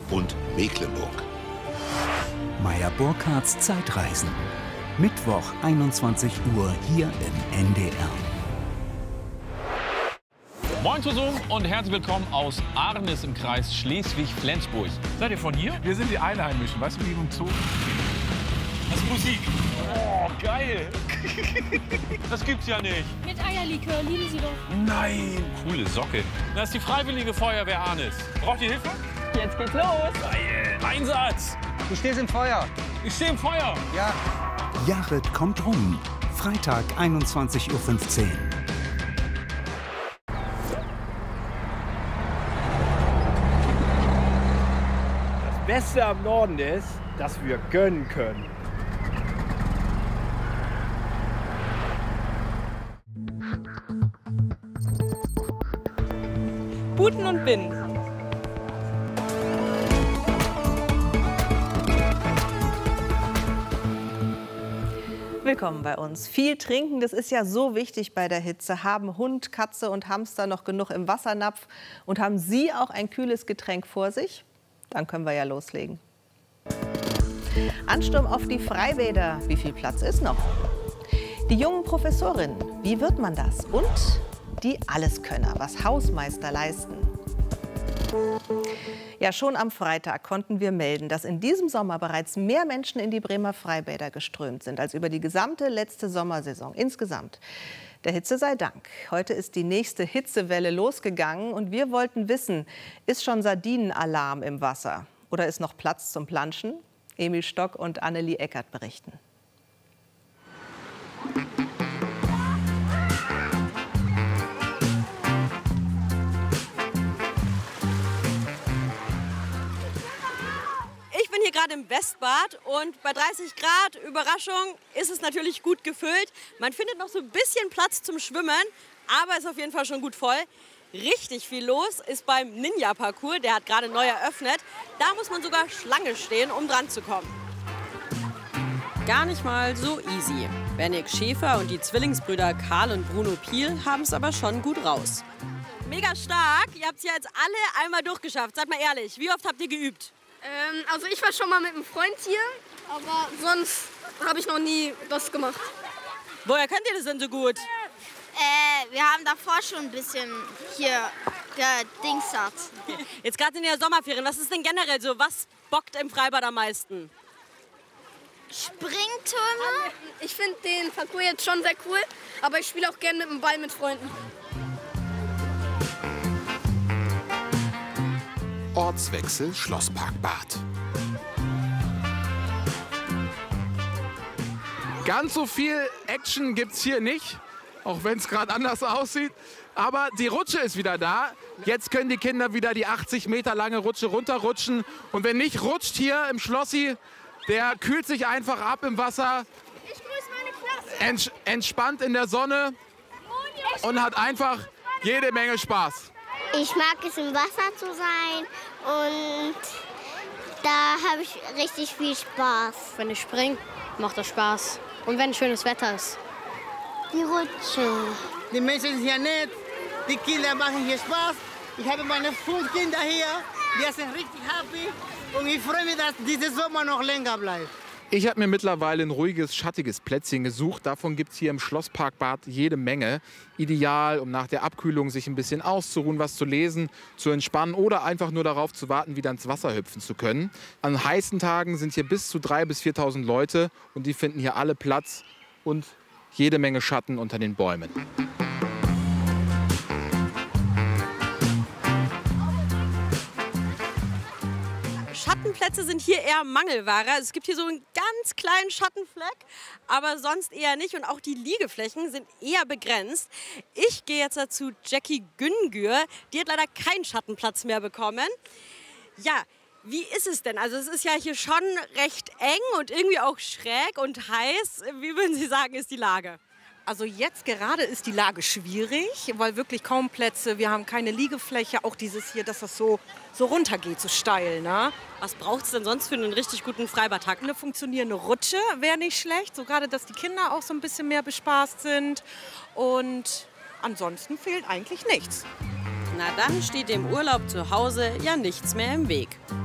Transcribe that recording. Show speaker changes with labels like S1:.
S1: und Mecklenburg.
S2: Meyer Burkhardts Zeitreisen. Mittwoch 21 Uhr hier im NDR.
S3: Moin zusammen und herzlich willkommen aus Arnis im Kreis Schleswig-Flensburg.
S4: Seid ihr von hier? Wir sind die Einheimischen, weißt du, wie im Zoo.
S3: Das ist Musik. Oh, geil. Das gibt's ja nicht.
S5: Mit Eierlikör, lieben Sie doch.
S4: Nein!
S3: Coole Socke. Das ist die Freiwillige Feuerwehr Arnis. Braucht ihr Hilfe?
S5: Jetzt geht's los.
S3: Geil. Einsatz.
S6: Du stehst im Feuer.
S3: Ich stehe im Feuer.
S6: Ja.
S2: Jared kommt rum. Freitag 21:15 Uhr.
S7: Das Beste am Norden ist, dass wir gönnen können.
S5: Buten und Binnen. Willkommen bei uns. Viel trinken, das ist ja so wichtig bei der Hitze. Haben Hund, Katze und Hamster noch genug im Wassernapf? Und haben Sie auch ein kühles Getränk vor sich? Dann können wir ja loslegen. Ansturm auf die Freibäder. Wie viel Platz ist noch? Die jungen Professorinnen. Wie wird man das? Und die Alleskönner, was Hausmeister leisten. Ja, schon am Freitag konnten wir melden, dass in diesem Sommer bereits mehr Menschen in die Bremer Freibäder geströmt sind als über die gesamte letzte Sommersaison insgesamt. Der Hitze sei Dank. Heute ist die nächste Hitzewelle losgegangen und wir wollten wissen, ist schon Sardinenalarm im Wasser oder ist noch Platz zum Planschen? Emil Stock und Annelie Eckert berichten.
S8: Ich bin hier gerade im Westbad und bei 30 Grad, Überraschung, ist es natürlich gut gefüllt. Man findet noch so ein bisschen Platz zum Schwimmen, aber ist auf jeden Fall schon gut voll. Richtig viel los ist beim Ninja-Parcours, der hat gerade neu eröffnet. Da muss man sogar Schlange stehen, um dran zu kommen. Gar nicht mal so easy. Bennik Schäfer und die Zwillingsbrüder Karl und Bruno Piel haben es aber schon gut raus. Mega stark, ihr habt es ja jetzt alle einmal durchgeschafft. Seid mal ehrlich, wie oft habt ihr geübt?
S9: Also ich war schon mal mit einem Freund hier, aber sonst habe ich noch nie das gemacht.
S8: Woher könnt ihr das denn so gut?
S9: Wir haben davor schon ein bisschen hier gedingsert.
S8: Jetzt gerade in der Sommerferien, was ist denn generell so? Was bockt im Freibad am meisten?
S9: Springtürme. Ich finde den Parcours jetzt schon sehr cool, aber ich spiele auch gerne mit dem Ball mit Freunden.
S1: Ortswechsel Schlossparkbad.
S4: Ganz so viel Action gibt's hier nicht, auch wenn es gerade anders aussieht. Aber die Rutsche ist wieder da. Jetzt können die Kinder wieder die 80 Meter lange Rutsche runterrutschen. Und wer nicht rutscht hier im Schlossi, der kühlt sich einfach ab im Wasser.
S9: Ich grüße meine Klasse.
S4: Entspannt in der Sonne und hat einfach jede Menge Spaß.
S10: Ich mag es, im Wasser zu sein und da habe ich richtig viel Spaß.
S11: Wenn ich springe, macht das Spaß. Und wenn schönes Wetter ist.
S10: Die Rutsche.
S6: Die Menschen sind hier nett, die Kinder machen hier Spaß. Ich habe meine 5 Kinder hier, die sind richtig happy und ich freue mich, dass dieser Sommer noch länger bleibt.
S4: Ich habe mir mittlerweile ein ruhiges, schattiges Plätzchen gesucht. Davon gibt es hier im Schlossparkbad jede Menge. Ideal, um nach der Abkühlung sich ein bisschen auszuruhen, was zu lesen, zu entspannen oder einfach nur darauf zu warten, wieder ins Wasser hüpfen zu können. An heißen Tagen sind hier bis zu 3.000 bis 4.000 Leute und die finden hier alle Platz und jede Menge Schatten unter den Bäumen.
S8: Schattenplätze sind hier eher Mangelware. Es gibt hier so einen ganz kleinen Schattenfleck, aber sonst eher nicht. Und auch die Liegeflächen sind eher begrenzt. Ich gehe jetzt dazu Jackie Güngür. Die hat leider keinen Schattenplatz mehr bekommen. Ja, wie ist es denn? Also es ist ja hier schon recht eng und irgendwie auch schräg und heiß. Wie würden Sie sagen, ist die Lage?
S12: Also jetzt gerade ist die Lage schwierig, weil wirklich kaum Plätze, wir haben keine Liegefläche, auch dieses hier, dass das so runtergeht, so steil. Ne?
S8: Was braucht es denn sonst für einen richtig guten Freibadtag?
S12: Eine funktionierende Rutsche wäre nicht schlecht, so gerade, dass die Kinder auch so ein bisschen mehr bespaßt sind und ansonsten fehlt eigentlich nichts.
S8: Na dann steht dem Urlaub zu Hause ja nichts mehr im Weg.